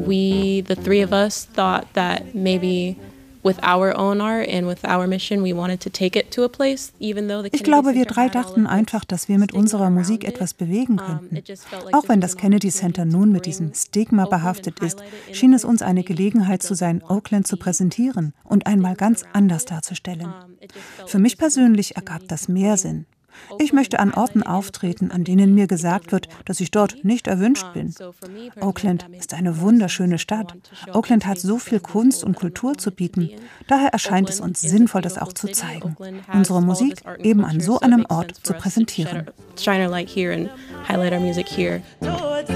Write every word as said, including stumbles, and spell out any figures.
we, the three of us, thought that maybe with our own art and with our mission, we wanted to take it to a place, even though the Ich glaube, wir drei dachten einfach, dass wir mit unserer Musik etwas bewegen könnten. Auch wenn das Kennedy Center nun mit diesem Stigma behaftet ist, schien es uns eine Gelegenheit zu sein, Oakland zu präsentieren und einmal ganz anders darzustellen. Für mich persönlich ergab das mehr Sinn. Ich möchte an Orten auftreten, an denen mir gesagt wird, dass ich dort nicht erwünscht bin. Oakland ist eine wunderschöne Stadt. Oakland hat so viel Kunst und Kultur zu bieten. Daher erscheint es uns sinnvoll, das auch zu zeigen. Unsere Musik eben an so einem Ort zu präsentieren.